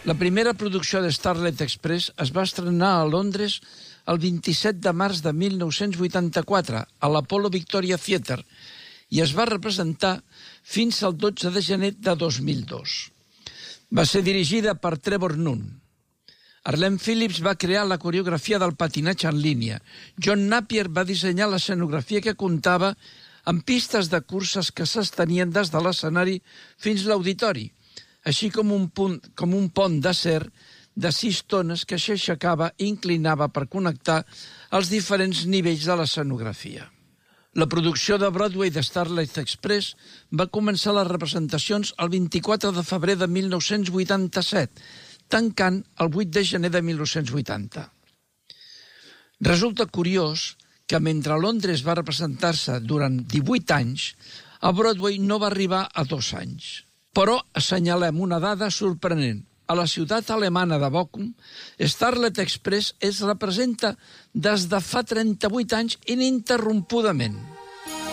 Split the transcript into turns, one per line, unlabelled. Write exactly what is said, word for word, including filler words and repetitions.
La primera producció de Starlight Express es va estrenar a Londres el vint-i-set de març de mil nou-cents vuitanta-quatre a l'Apollo Victoria Theatre i es va representar fins al dotze de gener de dos mil dos. Va ser dirigida per Trevor Nunn. Arlene Phillips va crear la coreografia del patinatge en línia. John Napier va dissenyar l'escenografia que comptava amb pistes de curses que s'estenien des de l'escenari fins l'auditori, així com un, punt, com un pont d'acer de sis tones que s'aixecava i inclinava per connectar els diferents nivells de l'escenografia. La producció de Broadway de Starlight Express va començar les representacions el vint-i-quatre de febrer de mil nou-cents vuitanta-set, tancant el vuit de gener de mil nou-cents vuitanta. Resulta curiós que mentre a Londres va representar-se durant divuit anys, a Broadway no va arribar a dos anys. Però assenyalem una dada sorprenent. A la ciutat alemana de Bochum, Starlight Express es representa des de fa trenta-vuit anys ininterrompudament.